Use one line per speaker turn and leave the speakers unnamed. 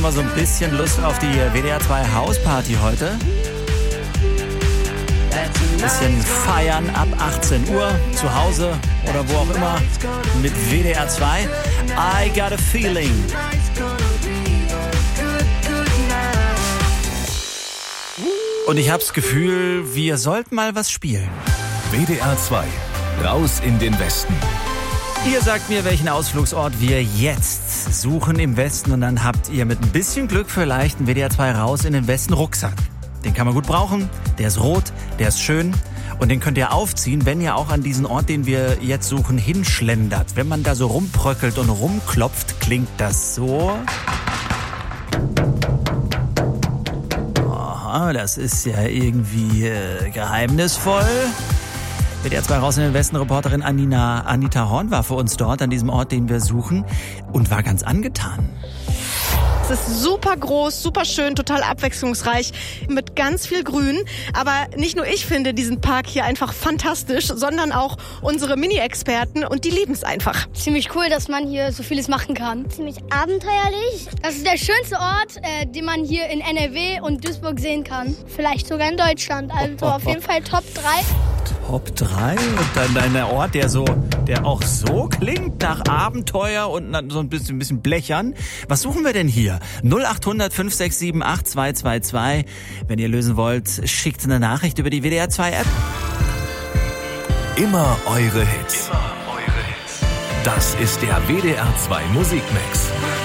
Mal so ein bisschen Lust auf die WDR 2 Hausparty heute. Bisschen feiern ab 18 Uhr zu Hause oder wo auch immer mit WDR 2. I got a feeling. Und ich hab's Gefühl, wir sollten mal was spielen.
WDR 2, raus in den Westen.
Ihr sagt mir, welchen Ausflugsort wir jetzt suchen im Westen und dann habt ihr mit ein bisschen Glück vielleicht einen WDR 2 raus in den Westen Rucksack. Den kann man gut brauchen, der ist rot, der ist schön und den könnt ihr aufziehen, wenn ihr auch an diesen Ort, den wir jetzt suchen, hinschlendert. Wenn man da so rumbröckelt und rumklopft, klingt das so. Aha, das ist ja irgendwie geheimnisvoll. WDR 2 raus in den Westen, Reporterin Anita Horn war für uns dort an diesem Ort, den wir suchen und war ganz angetan.
Es ist super groß, super schön, total abwechslungsreich, mit ganz viel Grün. Aber nicht nur ich finde diesen Park hier einfach fantastisch, sondern auch unsere Mini-Experten und die lieben es einfach.
Ziemlich cool, dass man hier so vieles machen kann. Ziemlich abenteuerlich. Das ist der schönste Ort, den man hier in NRW und Duisburg sehen kann. Vielleicht sogar in Deutschland. Also auf jeden Fall Top 3.
Top 3 und dann der Ort, der auch so klingt nach Abenteuer und so ein bisschen blechern. Was suchen wir denn hier? 0800 567 8222. Wenn ihr lösen wollt, schickt eine Nachricht über die WDR 2 App.
Immer eure Hits. Das ist der WDR 2 Musikmix.